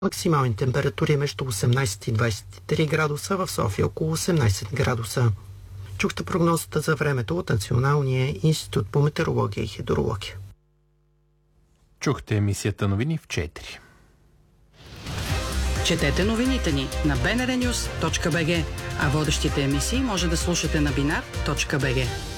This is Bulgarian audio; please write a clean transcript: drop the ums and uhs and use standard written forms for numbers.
Максимални температури между 18 и 23 градуса, в София около 18 градуса. Чухте прогнозата за времето от Националния институт по метеорология и хидрология. Чухте емисията новини в 4. Четете новините ни на bnrnews.bg, а водещите емисии може да слушате на binar.bg.